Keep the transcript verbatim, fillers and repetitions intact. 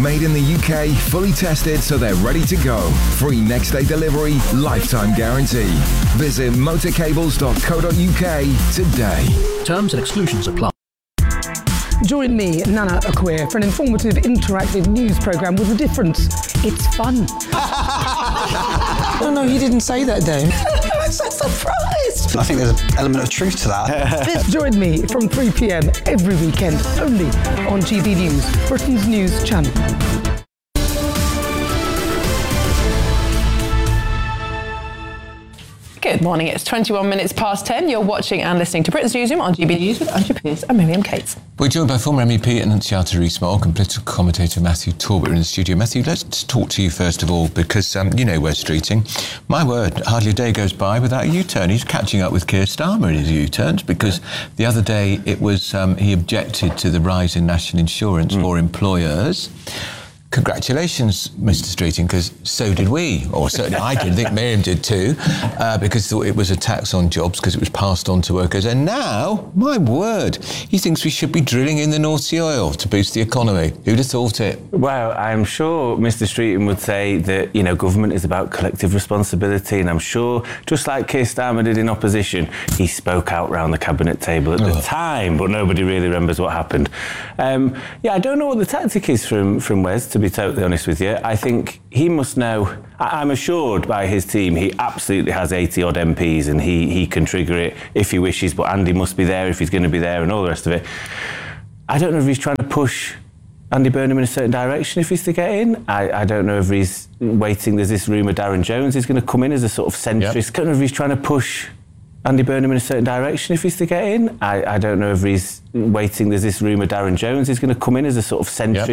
Made in the U K, fully tested so they're ready to go. Free next day delivery, lifetime guarantee. Visit motorcables dot co dot uk today. Terms and exclusions apply. Join me, Nana Akweer, for an informative, interactive news programme with a difference. It's fun. No, no, he didn't say that, Dave. I'm so surprised. I think there's an element of truth to that. Join me from three p.m. every weekend, only on G B News, Britain's news channel. Good morning, it's twenty-one minutes past ten. You're watching and listening to Britain's Newsroom on G B News with Andrew Pearce and Miriam Cates. We're joined by former M E P Annunziata Rees-Mogg and political commentator Matthew Talbot in the studio. Matthew, let's talk to you first of all, because um, you know Wes Streeting. My word, hardly a day goes by without a U-turn. He's catching up with Keir Starmer in his U-turns, because the other day it was um, he objected to the rise in national insurance mm. for employers. Congratulations, Mister Streeting, because so did we, or certainly I did. I think Miriam did too, uh, because thought it was a tax on jobs because it was passed on to workers. And now, my word, he thinks we should be drilling in the North Sea oil to boost the economy. Who'd have thought it? Well, I'm sure Mister Streeting would say that, you know, government is about collective responsibility, and I'm sure, just like Keir Starmer did in opposition, he spoke out round the cabinet table at oh. the time, but nobody really remembers what happened. Um, yeah, I don't know what the tactic is from, from Wes, to be totally honest with you. I think he must know, I, I'm assured by his team, he absolutely has eighty odd M Ps and he, he can trigger it if he wishes, but Andy must be there if he's going to be there and all the rest of it. I don't know if he's trying to push Andy Burnham in a certain direction if he's to get in. I, I don't know if he's waiting. There's this rumour Darren Jones is going to come in as a sort of centrist. Yep. I don't know if he's trying to push Andy Burnham in a certain direction if he's to get in. I, I don't know if he's waiting. There's this rumour Darren Jones is going to come in as a sort of centrist. Yep.